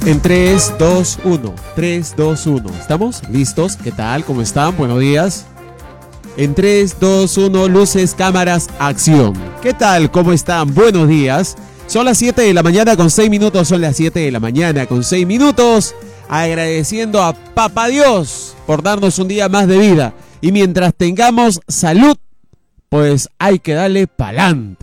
En 3, 2, 1. 3, 2, 1. ¿Estamos? ¿Listos? ¿Qué tal? ¿Cómo están? Buenos días. En 3, 2, 1. Luces, cámaras, acción. ¿Qué tal? ¿Cómo están? Buenos días. Son las 7 de la mañana con 6 minutos. Son las 7 de la mañana con 6 minutos. Agradeciendo a Papá Dios por darnos un día más de vida. Y mientras tengamos salud, pues hay que darle pa'lante.